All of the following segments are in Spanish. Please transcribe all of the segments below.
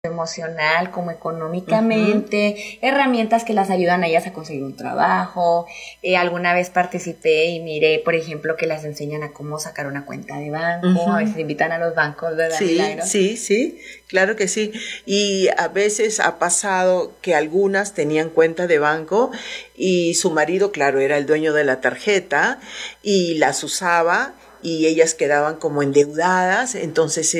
emocional como económicamente, herramientas que las ayudan a ellas a conseguir un trabajo. Alguna vez participé y miré, por ejemplo, que las enseñan a cómo sacar una cuenta de banco, a veces invitan a los bancos, ¿verdad, Milagros? Sí, claro que sí. Y a veces ha pasado que algunas tenían cuenta de banco y su marido, claro, era el dueño de la tarjeta y las usaba, y ellas quedaban como endeudadas. Entonces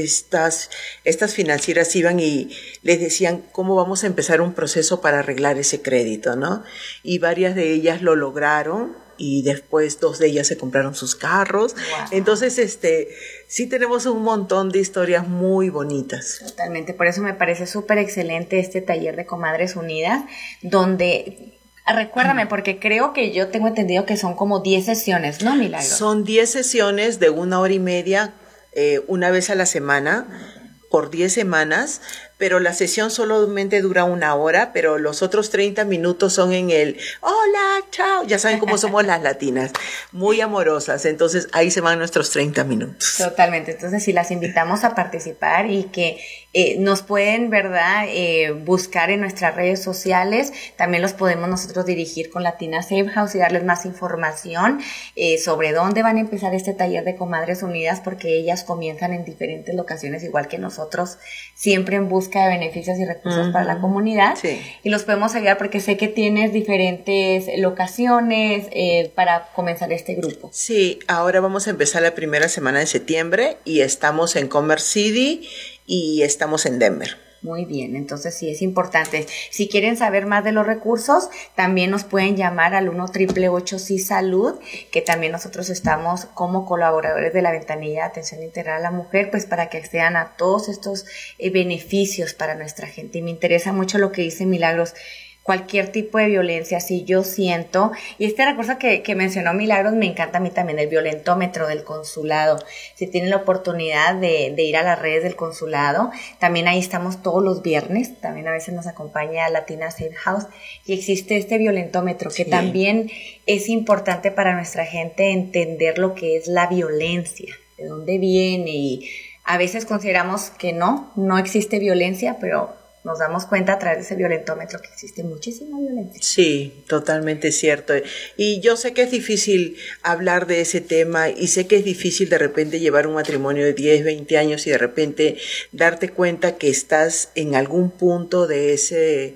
estas financieras iban y les decían cómo vamos a empezar un proceso para arreglar ese crédito, ¿no? Y varias de ellas lo lograron y después 2 de ellas se compraron sus carros. Wow. Entonces, sí tenemos un montón de historias muy bonitas. Totalmente, por eso me parece súper excelente este taller de Comadres Unidas, donde... Recuérdame, porque creo que yo tengo entendido que son como 10 sesiones, ¿no, Milagros? Son 10 sesiones de 1 hora y media, una vez a la semana, por 10 semanas, pero la sesión solamente dura 1 hora, pero los otros 30 minutos son en el hola, chao, ya saben cómo somos las latinas, muy amorosas, entonces ahí se van nuestros 30 minutos. Totalmente, entonces sí las invitamos a participar y que nos pueden, ¿verdad?, buscar en nuestras redes sociales. También los podemos nosotros dirigir con Latina Safe House y darles más información sobre dónde van a empezar este taller de Comadres Unidas, porque ellas comienzan en diferentes locaciones, igual que nosotros, siempre en busca de beneficios y recursos para la comunidad. Sí. Y los podemos ayudar porque sé que tienes diferentes locaciones para comenzar este grupo. Sí, ahora vamos a empezar la primera semana de septiembre y estamos en Commerce City y estamos en Denver. Muy bien, entonces sí es importante. Si quieren saber más de los recursos, también nos pueden llamar al 1-888-SI-SALUD, que también nosotros estamos como colaboradores de la ventanilla de atención integral a la mujer, pues para que accedan a todos estos beneficios para nuestra gente. Y me interesa mucho lo que dice Milagros. Cualquier tipo de violencia, si yo siento, y este recurso que mencionó Milagros me encanta a mí también, el violentómetro del consulado. Si tienen la oportunidad de ir a las redes del consulado, también ahí estamos todos los viernes, también a veces nos acompaña Latina Safe House, y existe este violentómetro que también es importante para nuestra gente entender lo que es la violencia, de dónde viene, y a veces consideramos que no existe violencia, pero nos damos cuenta a través de ese violentómetro que existe muchísima violencia. Sí, totalmente cierto. Y yo sé que es difícil hablar de ese tema y sé que es difícil de repente llevar un matrimonio de 10, 20 años y de repente darte cuenta que estás en algún punto de ese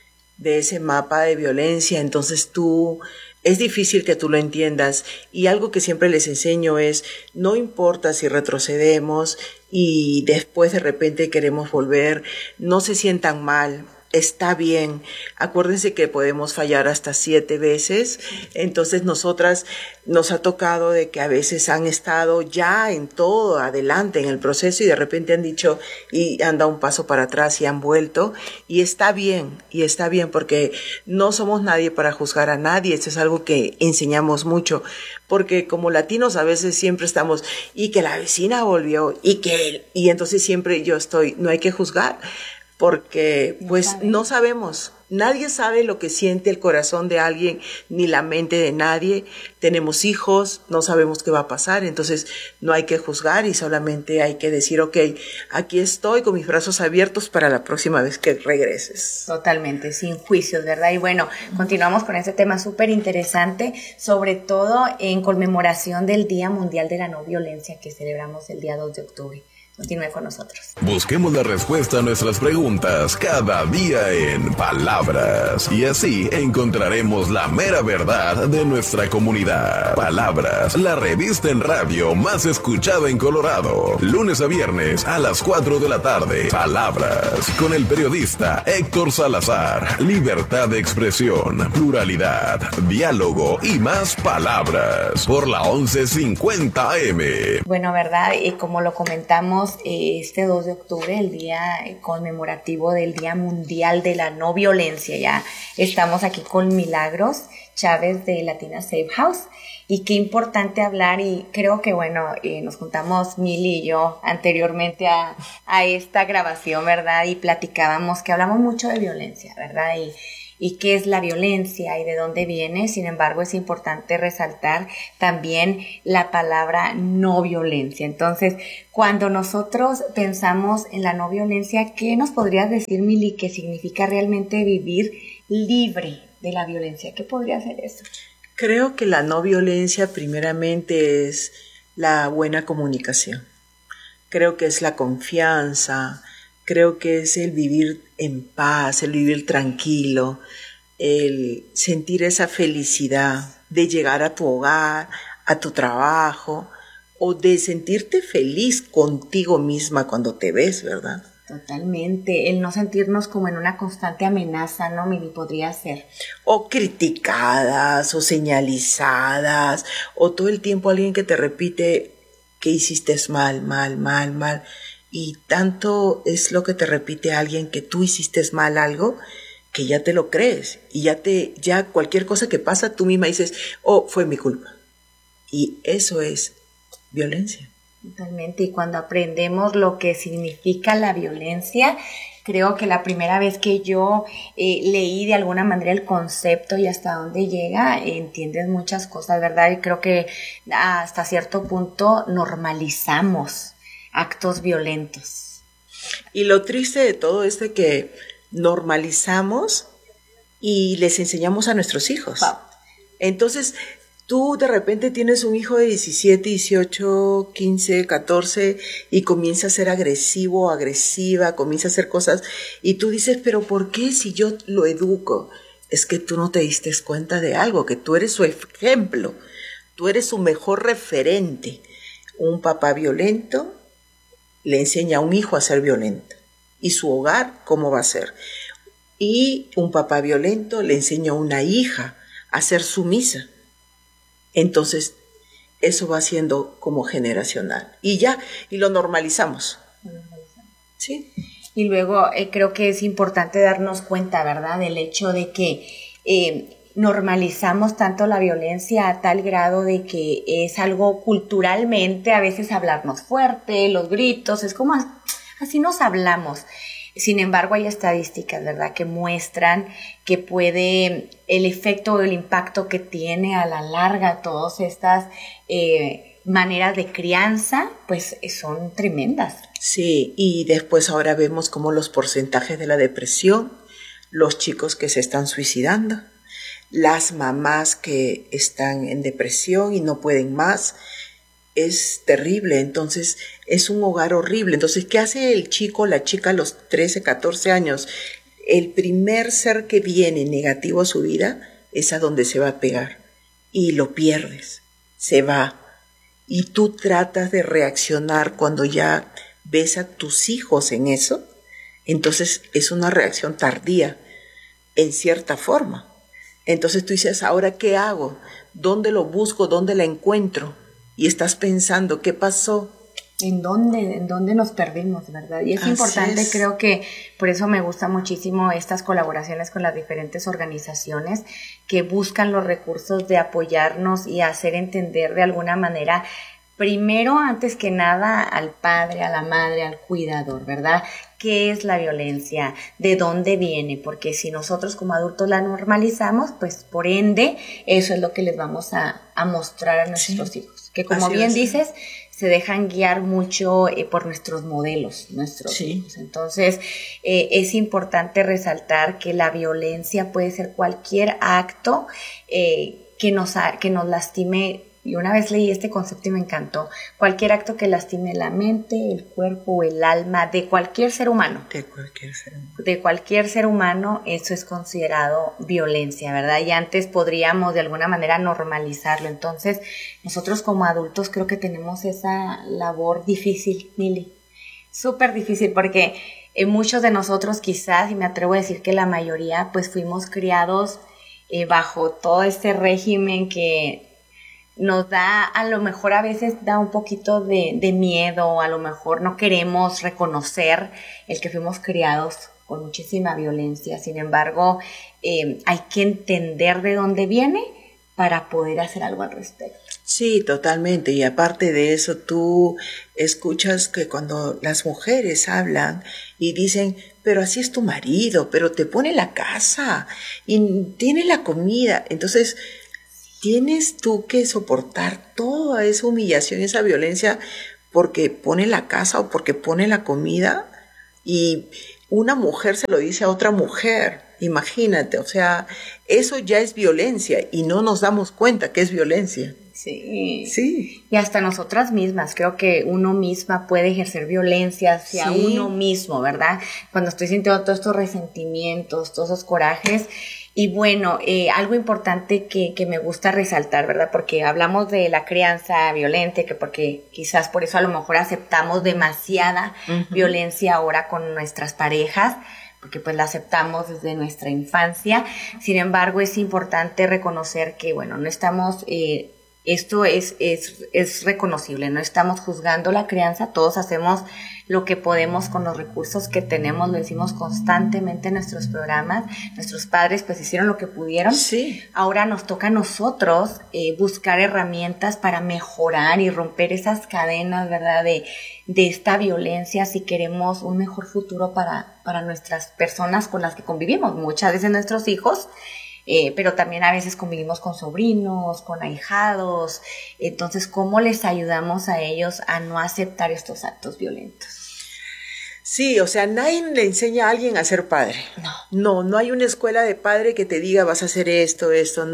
mapa de violencia. Entonces es difícil que tú lo entiendas, y algo que siempre les enseño es, no importa si retrocedemos y después de repente queremos volver, no se sientan mal, está bien. Acuérdense que podemos fallar hasta 7 veces, entonces nosotras nos ha tocado de que a veces han estado ya en todo adelante en el proceso y de repente han dicho y han dado un paso para atrás y han vuelto, y está bien porque no somos nadie para juzgar a nadie. Eso es algo que enseñamos mucho, porque como latinos a veces siempre estamos y que la vecina volvió y entonces siempre no hay que juzgar, porque pues no sabemos, nadie sabe lo que siente el corazón de alguien ni la mente de nadie. Tenemos hijos, no sabemos qué va a pasar, entonces no hay que juzgar y solamente hay que decir, okay, aquí estoy con mis brazos abiertos para la próxima vez que regreses. Totalmente, sin juicios, ¿verdad? Y bueno, continuamos con este tema súper interesante, sobre todo en conmemoración del Día Mundial de la No Violencia que celebramos el día 2 de octubre. Continúe con nosotros. Busquemos la respuesta a nuestras preguntas cada día en Palabras, y así encontraremos la mera verdad de nuestra comunidad. Palabras, la revista en radio más escuchada en Colorado. Lunes a viernes a las 4 de la tarde. Palabras, con el periodista Héctor Salazar. Libertad de expresión, pluralidad, diálogo y más palabras. Por la 1150 AM. Bueno, ¿verdad? Y como lo comentamos, este 2 de octubre, el día conmemorativo del Día Mundial de la No Violencia. Ya estamos aquí con Milagros Chávez de Latina Safe House, y qué importante hablar, y creo que bueno, nos juntamos Mili y yo anteriormente a esta grabación, ¿verdad? Y platicábamos que hablamos mucho de violencia, ¿verdad? y qué es la violencia y de dónde viene. Sin embargo, es importante resaltar también la palabra no violencia. Entonces, cuando nosotros pensamos en la no violencia, ¿qué nos podrías decir, Mili, que significa realmente vivir libre de la violencia? ¿Qué podría ser eso? Creo que la no violencia primeramente es la buena comunicación. Creo que es la confianza, creo que es el vivir en paz, el vivir tranquilo, el sentir esa felicidad de llegar a tu hogar, a tu trabajo, o de sentirte feliz contigo misma cuando te ves, ¿verdad? Totalmente, el no sentirnos como en una constante amenaza, ¿no, Mili? Podría ser. O criticadas, o señalizadas, o todo el tiempo alguien que te repite que hiciste mal, mal, mal, mal. Y tanto es lo que te repite alguien que tú hiciste mal algo, que ya te lo crees. Y ya cualquier cosa que pasa, tú misma dices, oh, fue mi culpa. Y eso es violencia. Totalmente, y cuando aprendemos lo que significa la violencia, creo que la primera vez que yo leí de alguna manera el concepto y hasta dónde llega, entiendes muchas cosas, ¿verdad? Y creo que hasta cierto punto normalizamos actos violentos. Y lo triste de todo es de que normalizamos y les enseñamos a nuestros hijos. Wow. Entonces, tú de repente tienes un hijo de 17, 18, 15, 14 y comienza a ser agresivo, agresiva, comienza a hacer cosas y tú dices, pero ¿por qué si yo lo educo? Es que tú no te diste cuenta de algo, que tú eres su ejemplo, tú eres su mejor referente. Un papá violento le enseña a un hijo a ser violento y su hogar cómo va a ser. Y un papá violento le enseña a una hija a ser sumisa. Entonces, eso va siendo como generacional. Y lo normalizamos. ¿Sí? Y luego creo que es importante darnos cuenta, ¿verdad?, del hecho de que normalizamos tanto la violencia a tal grado de que es algo culturalmente, a veces hablarnos fuerte, los gritos, es como así nos hablamos. Sin embargo, hay estadísticas, ¿verdad?, que muestran que puede el efecto o el impacto que tiene a la larga todas estas maneras de crianza, pues son tremendas. Sí, y después ahora vemos como los porcentajes de la depresión, los chicos que se están suicidando, las mamás que están en depresión y no pueden más. Es terrible, entonces es un hogar horrible. Entonces, ¿qué hace el chico, la chica a los 13, 14 años? El primer ser que viene negativo a su vida es a donde se va a pegar y lo pierdes, se va. Y tú tratas de reaccionar cuando ya ves a tus hijos en eso, entonces es una reacción tardía, en cierta forma. Entonces tú dices, ¿ahora qué hago? ¿Dónde lo busco? ¿Dónde la encuentro? Y estás pensando, ¿qué pasó? ¿En dónde nos perdimos, verdad? Y es importante, creo que por eso me gusta muchísimo estas colaboraciones con las diferentes organizaciones que buscan los recursos de apoyarnos y hacer entender de alguna manera, primero, antes que nada, al padre, a la madre, al cuidador, ¿verdad? ¿Qué es la violencia? ¿De dónde viene? Porque si nosotros como adultos la normalizamos, pues por ende, eso es lo que les vamos a mostrar a nuestros hijos. Que como bien dices, se dejan guiar mucho por nuestros modelos, nuestros hijos. Entonces, es importante resaltar que la violencia puede ser cualquier acto que nos lastime. Y una vez leí este concepto y me encantó. Cualquier acto que lastime la mente, el cuerpo o el alma de cualquier ser humano. De cualquier ser humano. De cualquier ser humano, eso es considerado violencia, ¿verdad? Y antes podríamos de alguna manera normalizarlo. Entonces, nosotros como adultos creo que tenemos esa labor difícil, Mili. Súper difícil porque muchos de nosotros quizás, y me atrevo a decir que la mayoría, pues fuimos criados bajo todo este régimen que nos da, a lo mejor a veces da un poquito de miedo, a lo mejor no queremos reconocer el que fuimos criados con muchísima violencia. Sin embargo, hay que entender de dónde viene para poder hacer algo al respecto. Sí, totalmente. Y aparte de eso, tú escuchas que cuando las mujeres hablan y dicen, pero así es tu marido, pero te pone la casa y tiene la comida. Entonces, tienes tú que soportar toda esa humillación, esa violencia, porque pone la casa o porque pone la comida, y una mujer se lo dice a otra mujer. Imagínate, o sea, eso ya es violencia y no nos damos cuenta que es violencia. Sí. Sí. Y hasta nosotras mismas, creo que uno misma puede ejercer violencia hacia Sí. uno mismo, ¿verdad? Cuando estoy sintiendo todos estos resentimientos, todos esos corajes. Y bueno, algo importante que me gusta resaltar, ¿verdad? Porque hablamos de la crianza violenta, que porque quizás por eso a lo mejor aceptamos demasiada violencia ahora con nuestras parejas, porque pues la aceptamos desde nuestra infancia. Sin embargo, es importante reconocer que, bueno, no estamos... esto es reconocible, no estamos juzgando la crianza, todos hacemos lo que podemos con los recursos que tenemos, lo decimos constantemente en nuestros programas. Nuestros padres pues hicieron lo que pudieron. Sí. Ahora nos toca a nosotros buscar herramientas para mejorar y romper esas cadenas, ¿verdad? De esta violencia, si queremos un mejor futuro para nuestras personas con las que convivimos, muchas veces nuestros hijos. Pero también a veces convivimos con sobrinos, con ahijados. Entonces, ¿cómo les ayudamos a ellos a no aceptar estos actos violentos? Sí, o sea, nadie le enseña a alguien a ser padre. No hay una escuela de padre que te diga vas a hacer esto,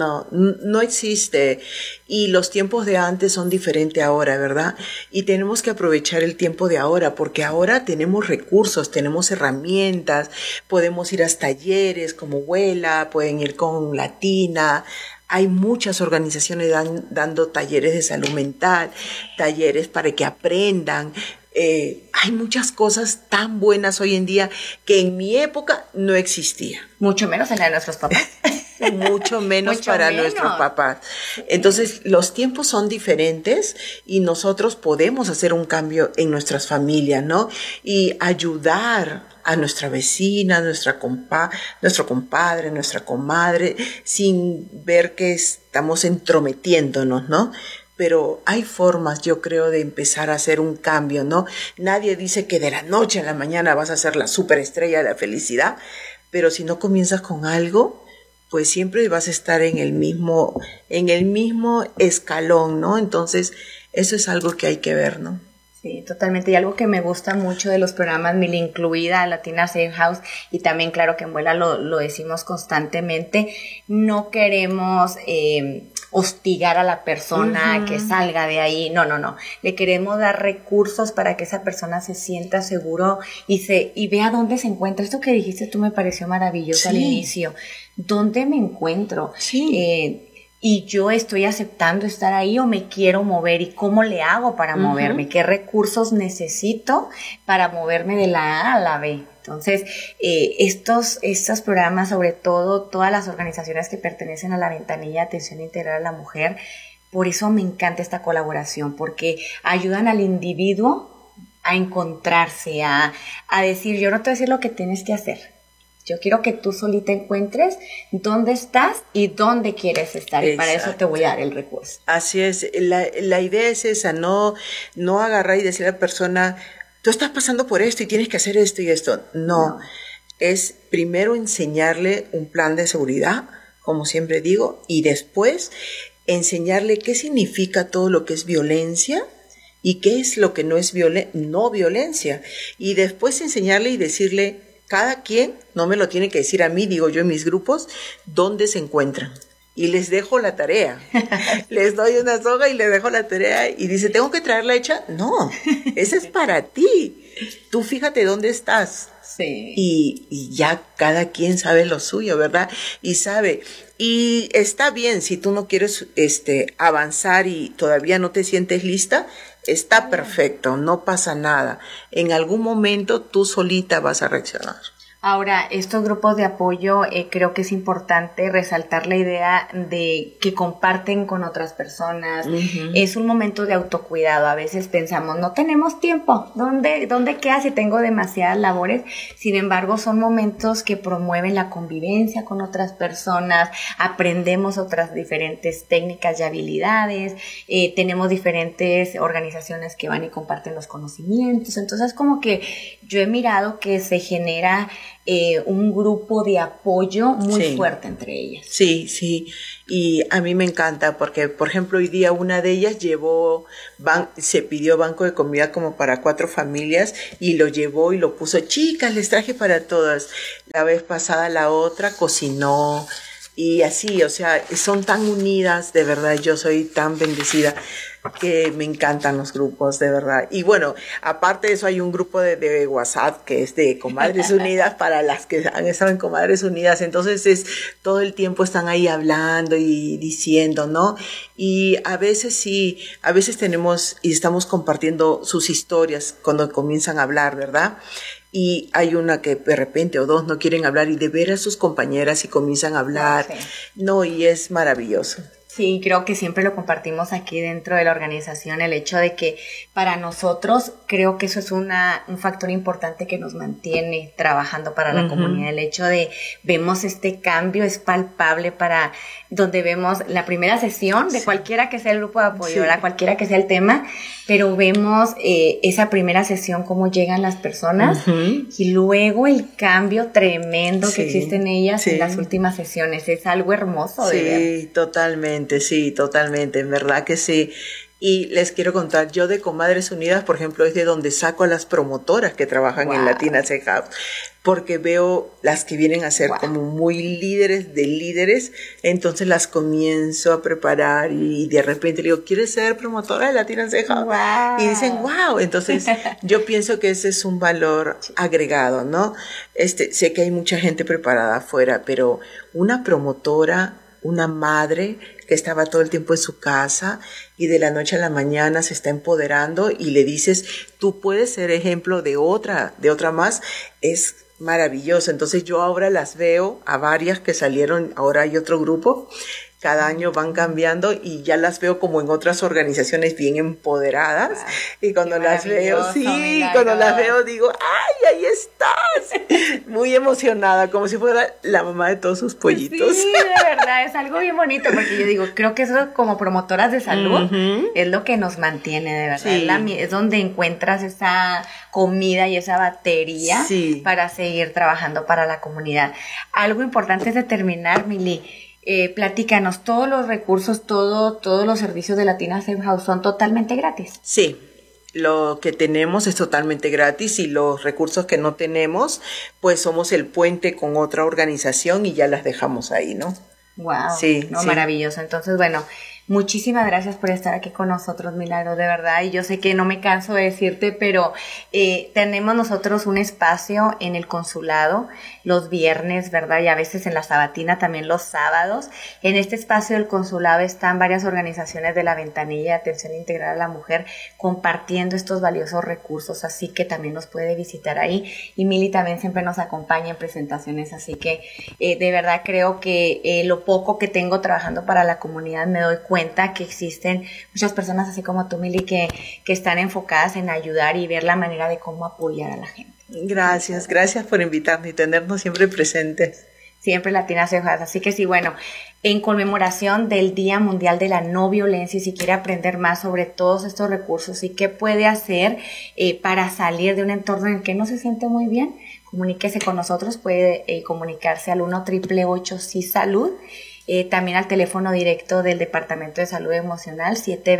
no existe. Y los tiempos de antes son diferentes ahora, ¿verdad? Y tenemos que aprovechar el tiempo de ahora, porque ahora tenemos recursos, tenemos herramientas, podemos ir a talleres como Vuela, pueden ir con Latina. Hay muchas organizaciones dando talleres de salud mental, talleres para que aprendan. Hay muchas cosas tan buenas hoy en día que en mi época no existía. Mucho menos en la de nuestros papás. Mucho menos para nuestros papás. Entonces, los tiempos son diferentes y nosotros podemos hacer un cambio en nuestras familias, ¿no? Y ayudar a nuestra vecina, nuestro compadre, nuestra comadre, sin ver que estamos entrometiéndonos, ¿no? Pero hay formas, yo creo, de empezar a hacer un cambio, ¿no? Nadie dice que de la noche a la mañana vas a ser la superestrella de la felicidad, pero si no comienzas con algo, pues siempre vas a estar en el mismo escalón, ¿no? Entonces, eso es algo que hay que ver, ¿no? Sí, totalmente. Y algo que me gusta mucho de los programas, Mili, incluida Latina Safe House, y también claro que en Vuela lo decimos constantemente, no queremos hostigar a la persona que salga de ahí, no, le queremos dar recursos para que esa persona se sienta seguro y vea dónde se encuentra. Esto que dijiste tú me pareció maravilloso al inicio. ¿Dónde me encuentro? Sí. Y yo estoy aceptando estar ahí o me quiero mover, y cómo le hago para moverme, qué recursos necesito para moverme de la A a la B. Entonces, estos programas, sobre todo todas las organizaciones que pertenecen a la Ventanilla de Atención Integral a la Mujer, por eso me encanta esta colaboración, porque ayudan al individuo a encontrarse, a decir, yo no te voy a decir lo que tienes que hacer. Yo quiero que tú solita encuentres dónde estás y dónde quieres estar. Exacto. Y para eso te voy a dar el recurso. Así es. La idea es esa, no agarrar y decirle a la persona, tú estás pasando por esto y tienes que hacer esto y esto. No. Es primero enseñarle un plan de seguridad, como siempre digo, y después enseñarle qué significa todo lo que es violencia y qué es lo que no es no violencia. Y después enseñarle y decirle, cada quien, no me lo tiene que decir a mí, digo yo en mis grupos, dónde se encuentran. Y les dejo la tarea. Les doy una soga y les dejo la tarea y dice, ¿tengo que traerla hecha? No, esa es para ti. Tú fíjate dónde estás. Sí. Y ya cada quien sabe lo suyo, ¿verdad? Y sabe. Y está bien, si tú no quieres avanzar y todavía no te sientes lista, está perfecto, no pasa nada. En algún momento tú solita vas a reaccionar. Ahora, estos grupos de apoyo, creo que es importante resaltar la idea de que comparten con otras personas. Es un momento de autocuidado. A veces pensamos, no tenemos tiempo. ¿Dónde queda si tengo demasiadas labores? Sin embargo, son momentos que promueven la convivencia con otras personas. Aprendemos otras diferentes técnicas y habilidades. Tenemos diferentes organizaciones que van y comparten los conocimientos. Entonces, como que yo he mirado que se genera un grupo de apoyo muy fuerte entre ellas. Sí, sí, y a mí me encanta porque, por ejemplo, hoy día una de ellas se pidió banco de comida como para 4 familias y lo llevó y lo puso, chicas, les traje para todas. La vez pasada la otra cocinó y así, o sea, son tan unidas, de verdad, yo soy tan bendecida que me encantan los grupos, de verdad. Y bueno, aparte de eso hay un grupo de WhatsApp que es de Comadres Unidas para las que han estado en Comadres Unidas, entonces todo el tiempo están ahí hablando y diciendo, ¿no? Y a veces tenemos y estamos compartiendo sus historias cuando comienzan a hablar, ¿verdad? Y hay una que de repente o 2 no quieren hablar y de ver a sus compañeras y comienzan a hablar, no, y es maravilloso. Sí, creo que siempre lo compartimos aquí dentro de la organización, el hecho de que para nosotros creo que eso es un factor importante que nos mantiene trabajando para la comunidad. El hecho de vemos este cambio es palpable para donde vemos la primera sesión de cualquiera que sea el grupo de apoyo, cualquiera que sea el tema, pero vemos esa primera sesión cómo llegan las personas y luego el cambio tremendo que existe en ellas en las últimas sesiones. Es algo hermoso de ver. Sí, totalmente, en verdad que sí. Y les quiero contar, yo de Comadres Unidas, por ejemplo, es de donde saco a las promotoras que trabajan en Latina Safe House, porque veo las que vienen a ser como muy líderes de líderes, entonces las comienzo a preparar y de repente le digo, ¿quieres ser promotora de Latina Safe House? Y dicen, wow, entonces yo pienso que ese es un valor agregado, ¿no? Sé que hay mucha gente preparada afuera, pero una promotora, una madre que estaba todo el tiempo en su casa y de la noche a la mañana se está empoderando y le dices, tú puedes ser ejemplo de otra más, es maravilloso. Entonces yo ahora las veo a varias que salieron, ahora hay otro grupo, cada año van cambiando y ya las veo como en otras organizaciones bien empoderadas. Y cuando las veo, cuando las veo digo, ¡ay, ahí estás! Muy emocionada, como si fuera la mamá de todos sus pollitos. Sí, de verdad, es algo bien bonito, porque yo digo, creo que eso como promotoras de salud es lo que nos mantiene, de verdad. Es donde encuentras esa comida y esa batería para seguir trabajando para la comunidad. Algo importante es determinar, Mili, platícanos, todos los recursos, todos los servicios de Latina Safe House son totalmente gratis. Sí, lo que tenemos es totalmente gratis y los recursos que no tenemos, pues somos el puente con otra organización y ya las dejamos ahí, ¿no? Wow, maravilloso. Entonces, bueno, muchísimas gracias por estar aquí con nosotros, Milagros, de verdad. Y yo sé que no me canso de decirte, pero tenemos nosotros un espacio en el consulado los viernes, ¿verdad? Y a veces en la sabatina también los sábados. En este espacio del consulado están varias organizaciones de la ventanilla de atención integral a la mujer compartiendo estos valiosos recursos, así que también nos puede visitar ahí. Y Mili también siempre nos acompaña en presentaciones, así que de verdad creo que lo poco que tengo trabajando para la comunidad me doy cuenta que existen muchas personas así como tú, Mili, que están enfocadas en ayudar y ver la manera de cómo apoyar a la gente. Gracias por invitarnos y tenernos siempre presentes. Siempre Latina Safe House. Así que sí, bueno, en conmemoración del Día Mundial de la No Violencia, y si quiere aprender más sobre todos estos recursos y qué puede hacer para salir de un entorno en el que no se siente muy bien, comuníquese con nosotros, puede comunicarse al 1-888-SI-SALUD. También al teléfono directo del Departamento de Salud Emocional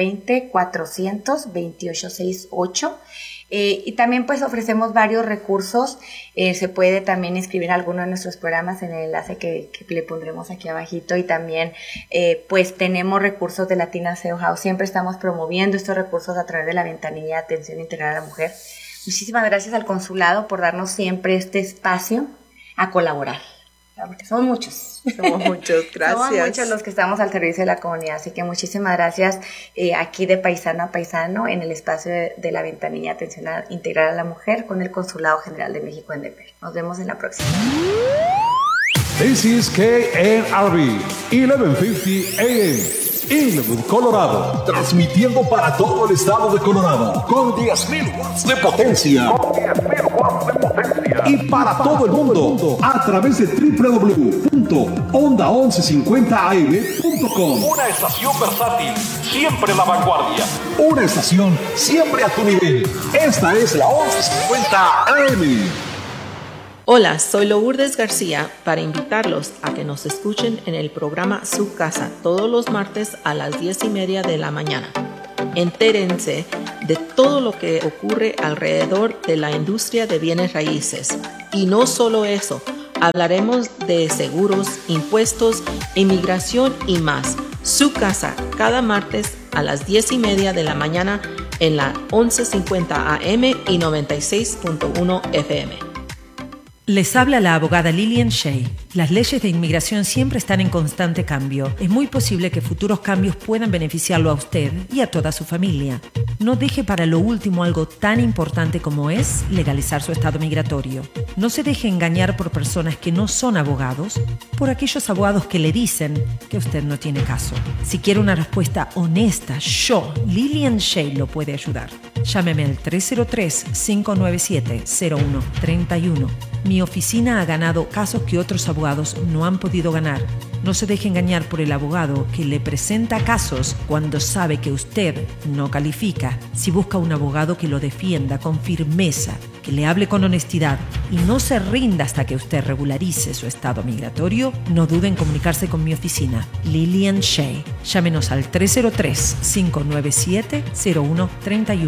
720-400-2868. Y también pues ofrecemos varios recursos. Se puede también inscribir a alguno de nuestros programas en el enlace que le pondremos aquí abajito. Y también pues tenemos recursos de Latina Safe House. Siempre estamos promoviendo estos recursos a través de la ventanilla de atención integral a la mujer. Muchísimas gracias al consulado por darnos siempre este espacio a colaborar. Porque somos muchos. Somos muchos, gracias. Somos muchos los que estamos al servicio de la comunidad, así que muchísimas gracias aquí de paisano a paisano en el espacio de la ventanilla de atención integral a la mujer con el Consulado General de México en Denver. Nos vemos en la próxima. This is KNRB 1150 AM. Inwood, Colorado, transmitiendo para todo el estado de Colorado con 10.000 watts de potencia. Y para todo el mundo a través de www.onda1150am.com. Una estación versátil, siempre en la vanguardia. Una estación siempre a tu nivel. Esta es la 1150 AM. Hola, soy Lourdes García para invitarlos a que nos escuchen en el programa Su Casa todos los martes a las 10:30 de la mañana. Entérense de todo lo que ocurre alrededor de la industria de bienes raíces. Y no solo eso, hablaremos de seguros, impuestos, inmigración y más. Su Casa, cada martes a las 10:30 de la mañana en la 1150 AM y 96.1 FM. Les habla la abogada Lillian Shea. Las leyes de inmigración siempre están en constante cambio. Es muy posible que futuros cambios puedan beneficiarlo a usted y a toda su familia. No deje para lo último algo tan importante como es legalizar su estado migratorio. No se deje engañar por personas que no son abogados, por aquellos abogados que le dicen que usted no tiene caso. Si quiere una respuesta honesta, yo, Lillian Shea, lo puede ayudar. Llámeme al 303-597-0131. Mi oficina ha ganado casos que otros abogados no han podido ganar. No se deje engañar por el abogado que le presenta casos cuando sabe que usted no califica. Si busca un abogado que lo defienda con firmeza, que le hable con honestidad y no se rinda hasta que usted regularice su estado migratorio, no dude en comunicarse con mi oficina, Lillian Shea. Llámenos al 303-597-0131.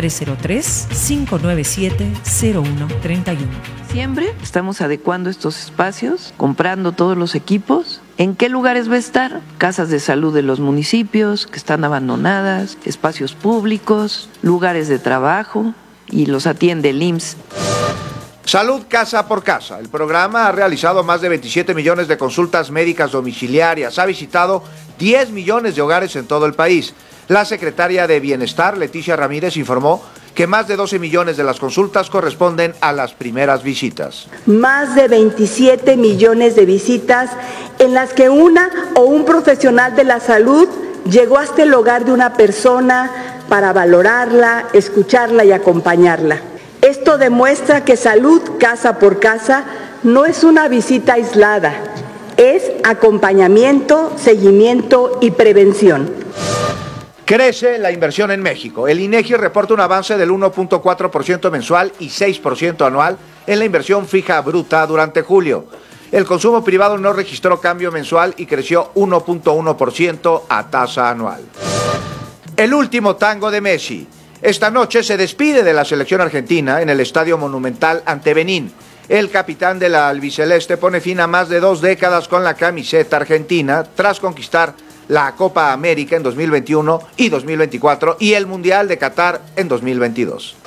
303-597-0131. Siempre estamos adecuando estos espacios, comprando todos los equipos. ¿En qué lugares va a estar? Casas de salud de los municipios que están abandonadas, espacios públicos, lugares de trabajo, y los atiende el IMSS. Salud Casa por Casa. El programa ha realizado más de 27 millones de consultas médicas domiciliarias. Ha visitado 10 millones de hogares en todo el país. La secretaria de Bienestar, Leticia Ramírez, informó que más de 12 millones de las consultas corresponden a las primeras visitas. Más de 27 millones de visitas en las que una o un profesional de la salud llegó hasta el hogar de una persona para valorarla, escucharla y acompañarla. Esto demuestra que Salud Casa por Casa no es una visita aislada, es acompañamiento, seguimiento y prevención. Crece la inversión en México. El INEGI reporta un avance del 1.4% mensual y 6% anual en la inversión fija bruta durante julio. El consumo privado no registró cambio mensual y creció 1.1% a tasa anual. El último tango de Messi. Esta noche se despide de la selección argentina en el Estadio Monumental ante Benín. El capitán de la albiceleste pone fin a más de 2 décadas con la camiseta argentina tras conquistar la Copa América en 2021 y 2024 y el Mundial de Qatar en 2022.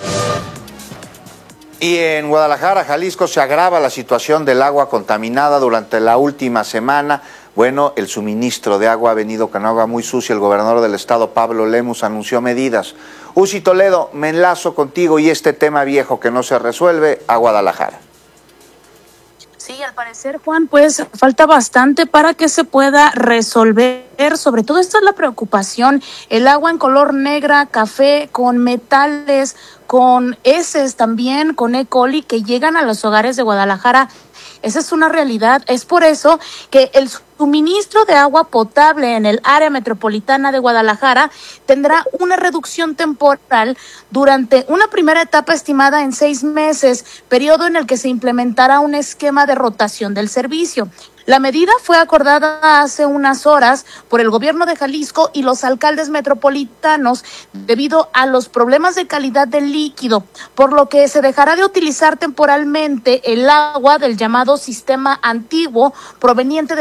Y en Guadalajara, Jalisco, se agrava la situación del agua contaminada durante la última semana. Bueno, el suministro de agua ha venido con agua muy sucia. El gobernador del estado, Pablo Lemus, anunció medidas. Uzi Toledo, me enlazo contigo y este tema viejo que no se resuelve a Guadalajara. Sí, al parecer, Juan, pues falta bastante para que se pueda resolver. Sobre todo esta es la preocupación, el agua en color negra, café, con metales, con heces también, con E. coli que llegan a los hogares de Guadalajara. Esa es una realidad. Es por eso que el suministro de agua potable en el área metropolitana de Guadalajara tendrá una reducción temporal durante una primera etapa estimada en 6 meses, periodo en el que se implementará un esquema de rotación del servicio. La medida fue acordada hace unas horas por el gobierno de Jalisco y los alcaldes metropolitanos debido a los problemas de calidad del líquido, por lo que se dejará de utilizar temporalmente el agua del llamado sistema antiguo proveniente del lago de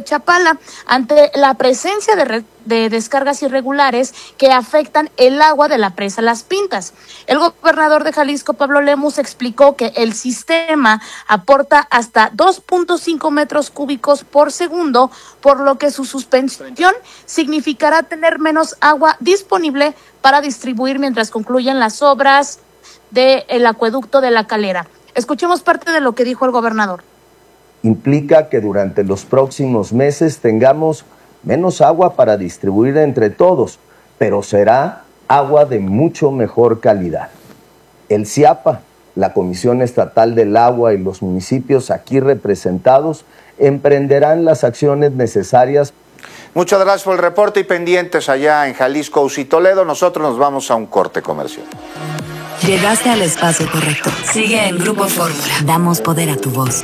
Chapala, ante la presencia de descargas irregulares que afectan el agua de la presa Las Pintas. El gobernador de Jalisco, Pablo Lemus, explicó que el sistema aporta hasta 2.5 metros cúbicos por segundo, por lo que su suspensión significará tener menos agua disponible para distribuir mientras concluyen las obras del acueducto de La Calera. Escuchemos parte de lo que dijo el gobernador. Implica que durante los próximos meses tengamos menos agua para distribuir entre todos, pero será agua de mucho mejor calidad. El CIAPA, la Comisión Estatal del Agua y los municipios aquí representados emprenderán las acciones necesarias. Muchas gracias por el reporte y pendientes allá en Jalisco, UCI Toledo. Nosotros nos vamos a un corte comercial. Llegaste al espacio correcto. Sigue en Grupo Fórmula. Damos poder a tu voz.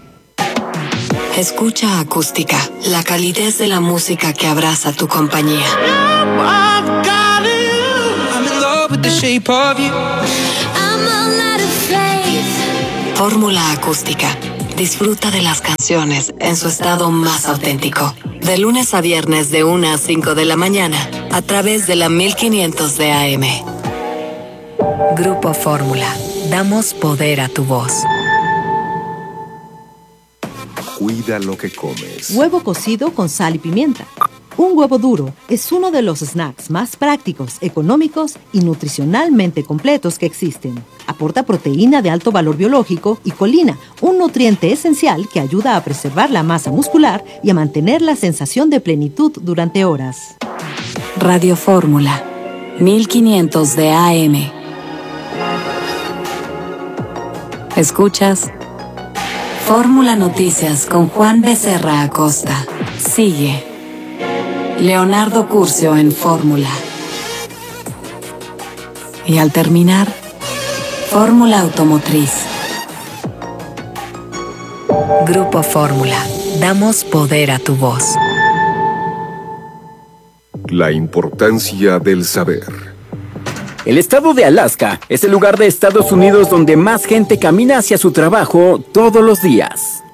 Escucha Acústica, la calidez de la música que abraza tu compañía. Fórmula Acústica. Disfruta de las canciones en su estado más auténtico. De lunes a viernes de 1 a 5 de la mañana a través de la 1500 de AM. Grupo Fórmula. Damos poder a tu voz. Cuida lo que comes. Huevo cocido con sal y pimienta. Un huevo duro es uno de los snacks más prácticos, económicos y nutricionalmente completos que existen. Aporta proteína de alto valor biológico y colina, un nutriente esencial que ayuda a preservar la masa muscular y a mantener la sensación de plenitud durante horas. Radio Fórmula, 1500 de AM. Escuchas Fórmula Noticias con Juan Becerra Acosta. Sigue Leonardo Curcio en Fórmula. Y al terminar, Fórmula Automotriz. Grupo Fórmula. Damos poder a tu voz. La importancia del saber. El estado de Alaska es el lugar de Estados Unidos donde más gente camina hacia su trabajo todos los días.